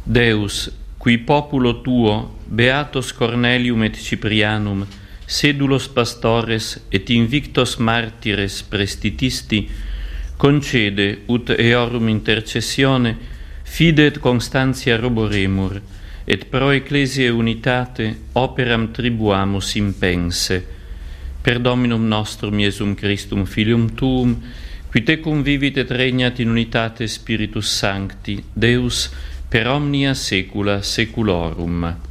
Deus, qui populo tuo, beatos Cornelium et Ciprianum, sedulos pastores et invictos martires prestitisti, concede ut eorum intercessione fide et constantia roboremur, et pro ecclesiae unitate operam tribuamus impense. Per Dominum nostrum Iesum Christum Filium Tuum, qui tecum vivit et regnat in unitate Spiritus Sancti, Deus, per omnia saecula saeculorum.